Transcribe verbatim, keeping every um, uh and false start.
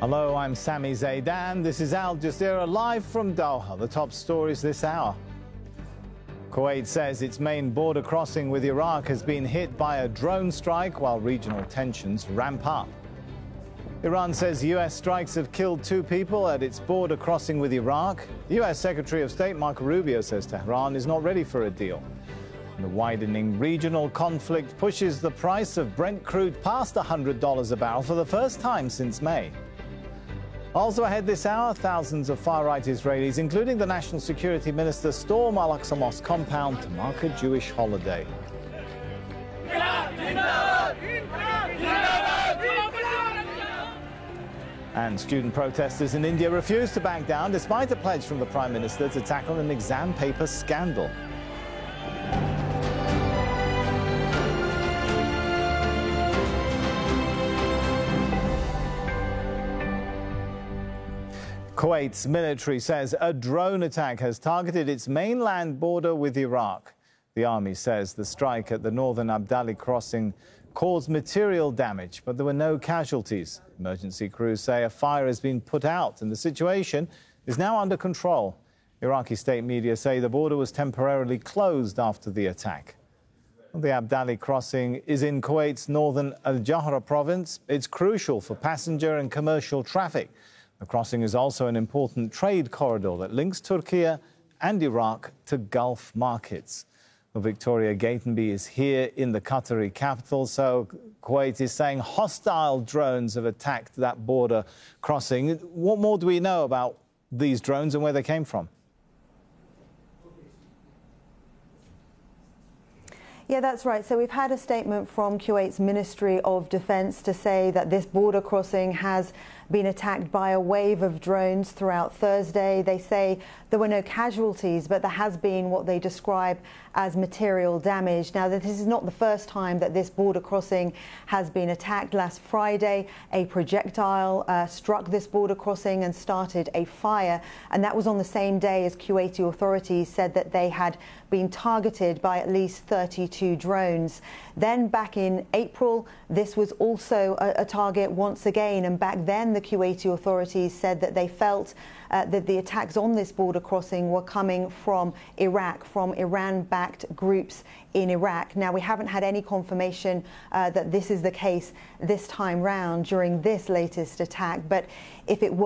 Hello, I'm Sami Zaidan. This is Al Jazeera live from Doha. The top stories this hour. Kuwait says its main border crossing with Iraq has been hit by a drone strike while regional tensions ramp up. Iran says U S strikes have killed two people at its border crossing with Iraq. U S Secretary of State Marco Rubio says Tehran is not ready for a deal. And the widening regional conflict pushes the price of Brent crude past one hundred dollars a barrel for the first time since May. Also ahead this hour, thousands of far-right Israelis, including the National Security Minister, storm Al-Aqsa Mosque compound to mark a Jewish holiday. And student protesters in India refuse to back down despite a pledge from the Prime Minister to tackle an exam paper scandal. Kuwait's military says a drone attack has targeted its mainland border with Iraq. The army says the strike at the northern Abdali crossing caused material damage, but there were no casualties. Emergency crews say a fire has been put out and the situation is now under control. Iraqi state media say the border was temporarily closed after the attack. The Abdali crossing is in Kuwait's northern Al-Jahra province. It's crucial for passenger and commercial traffic. The crossing is also an important trade corridor that links Turkey and Iraq to Gulf markets. Well, Victoria Gatenby is here in the Qatari capital. So Kuwait is saying hostile drones have attacked that border crossing. What more do we know about these drones and where they came from? Yeah, that's right. So we've had a statement from Kuwait's Ministry of Defense to say that this border crossing has been attacked by a wave of drones throughout Thursday. They say there were no casualties, but there has been what they describe as material damage. Now, this is not the first time that this border crossing has been attacked. Last Friday, a projectile uh, struck this border crossing and started a fire. And that was on the same day as Kuwaiti authorities said that they had been targeted by at least thirty-two drones. Then back in April, this was also a, a target once again. And back then, the Kuwaiti authorities said that they felt uh, that the attacks on this border crossing were coming from Iraq, from Iran-backed groups in Iraq. Now, we haven't had any confirmation uh, that this is the case this time round during this latest attack, but if it were